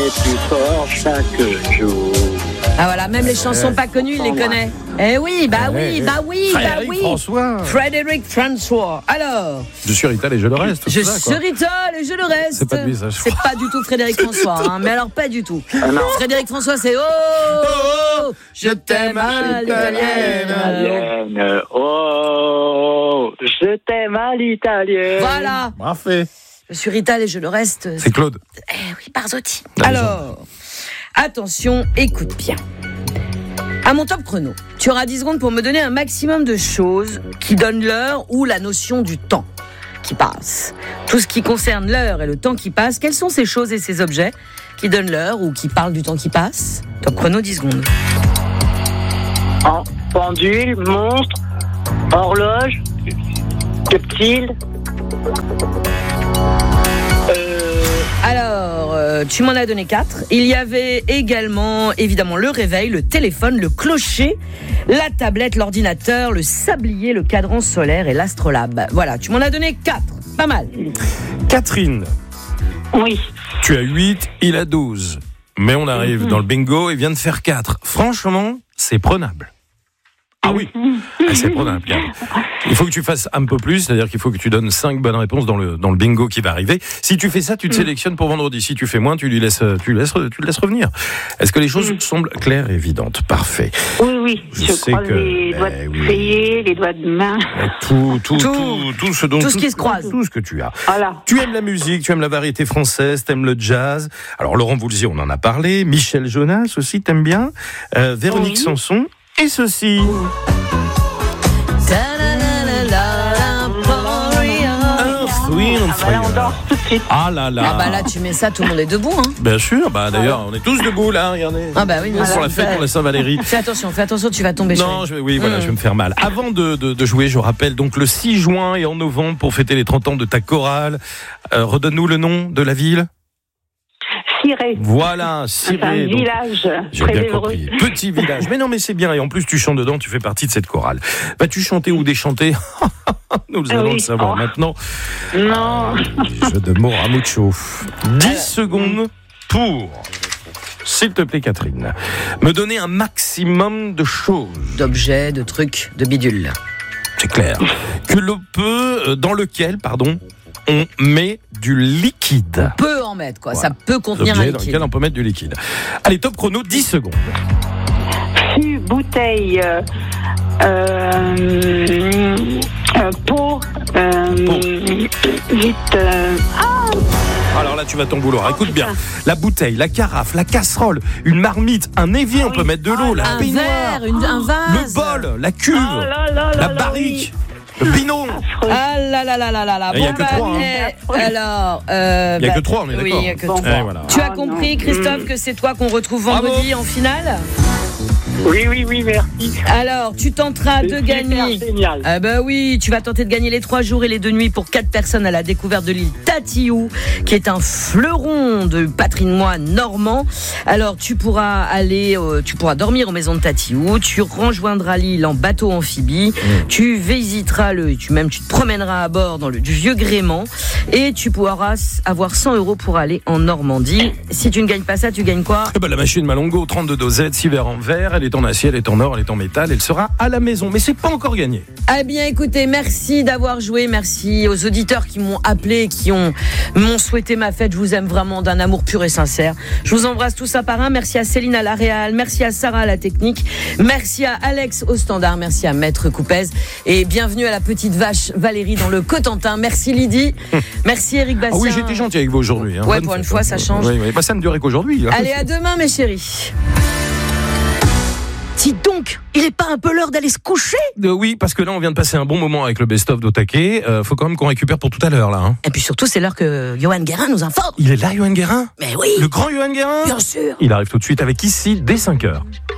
plus fort chaque jour. Ah voilà, même les chansons pas connues, il les connaît. Eh oui, bah oui. Frédéric François. Frédéric François. Alors, Je suis Rital et je le reste. je c'est ça, quoi. suis Rital et je le reste. C'est pas de lui, ça, je C'est crois. pas du tout Frédéric François, hein, mais alors pas du tout. non. Frédéric François, c'est oh, je t'aime à l'italienne. Italienne. Oh, je t'aime à l'italienne. Voilà, Parfait. je suis Rital et je le reste. C'est Claude. Eh oui, Barzotti. La Alors, attention, écoute bien. À mon top chrono, tu auras 10 secondes pour me donner un maximum de choses qui donnent l'heure ou la notion du temps qui passe. Tout ce qui concerne l'heure et le temps qui passe, quelles sont ces choses et ces objets qui donnent l'heure ou qui parlent du temps qui passe? Top chrono, 10 secondes. Pendule, monstre, horloge, reptile. Alors, tu m'en as donné 4. Il y avait également, évidemment, le réveil, le téléphone, le clocher, la tablette, l'ordinateur, le sablier, le cadran solaire et l'astrolabe. Voilà, tu m'en as donné 4. Pas mal. Catherine, Oui. tu as 8, il a 12. Mais on arrive dans le bingo et vient de faire 4. Franchement, c'est prenable. Ah oui, c'est prenable. Il faut que tu fasses un peu plus, c'est-à-dire qu'il faut que tu donnes 5 bonnes réponses dans le bingo qui va arriver. Si tu fais ça, tu te sélectionnes pour vendredi. Si tu fais moins, tu le laisses revenir. Est-ce que les choses semblent claires et évidentes? Parfait. Oui. Je Je sais croise que- les doigts de oui. pied, les doigts de main. Tout ce qui se croise. Tout ce que tu as. Voilà. Tu aimes la musique, tu aimes la variété française, t'aimes le jazz. Alors Laurent Voulzy, on en a parlé. Michel Jonas aussi, t'aimes bien. Véronique Sanson. Et ceci. Là, on danse tout de suite. Ah là là. Ah bah là, tu mets ça, tout le monde est debout. Hein. Bien sûr, bah d'ailleurs, on est tous debout là, regardez. Ah bah oui, bien sûr. Pour la fête, pour la Saint-Valérie. Fais attention, tu vas tomber. Non, je vais me faire mal. Avant de jouer, je rappelle donc le 6 juin et en novembre pour fêter les 30 ans de ta chorale. Redonne-nous le nom de la ville. Ciré. Voilà, C'est un Ciré. Donc, village j'ai près bien d'Évreux. compris. Petit village. Mais non, mais c'est bien. Et en plus, tu chantes dedans, tu fais partie de cette chorale. Vas-tu chanter ou déchanter? Nous allons le savoir maintenant. Non. Jeu de mots à mucho. 10 secondes pour, s'il te plaît, Catherine, me donner un maximum de choses. D'objets, de trucs, de bidules. C'est clair. Dans lequel, on met du liquide. Peut en mettre, quoi. Voilà. Ça peut contenir un Objet dans liquide. lequel on peut mettre du liquide. Allez, top chrono, 10 secondes. Fût, bouteille, pot, vite. Alors là, tu vas ton boulot. Écoute bien. La bouteille, la carafe, la casserole, une marmite, un évier, on peut mettre de l'eau, la Un baignoire, verre, un vase. le bol, la cuve, la barrique, le binôme. Ah là là là là là là. Il y a que trois, Alors, Il n'y a que 3, on est oui, d'accord. il y a que Bon. 3. Voilà. Tu as Ah, compris, non. Christophe, que c'est toi qu'on retrouve vendredi en finale? Oui, merci. Alors, tu tenteras de gagner. Génial. Ah bah oui, tu vas tenter de gagner les 3 jours et les 2 nuits pour 4 personnes à la découverte de l'île Tatiou, qui est un fleuron de patrimoine normand. Alors, tu pourras dormir aux maisons de Tatiou, tu rejoindras l'île en bateau amphibie, tu visiteras tu te promèneras à bord du vieux gréement et tu pourras avoir 100 € pour aller en Normandie. Si tu ne gagnes pas ça, tu gagnes quoi? Eh ben, la machine Malongo, 32 dosettes, 6 verres en verre, elle est en acier, elle est en or, elle est en métal, elle sera à la maison. Mais c'est pas encore gagné. Eh bien, écoutez, merci d'avoir joué. Merci aux auditeurs qui m'ont appelé, qui m'ont souhaité ma fête. Je vous aime vraiment d'un amour pur et sincère. Je vous embrasse tous un par un. Merci à Céline à la réal. Merci à Sarah à la technique. Merci à Alex au standard. Merci à Maître Coupez. Et bienvenue à la petite vache Valérie dans le Cotentin. Merci Lydie. Merci Eric Bastien. Ah oui, j'étais gentil avec vous aujourd'hui. Ouais, pour une fois, ça change. Oui. Bah, ça ne durait qu'aujourd'hui. Allez, à demain, mes chéris. Dis donc, il est pas un peu l'heure d'aller se coucher? Oui, parce que là, on vient de passer un bon moment avec le best-of d'Otake. Faut quand même qu'on récupère pour tout à l'heure, là. Hein. Et puis surtout, c'est l'heure que Johan Guérin nous informe. Il est là, Johan Guérin? Mais oui. Le grand Johan Guérin? Bien sûr. Il arrive tout de suite avec Ici, dès 5h.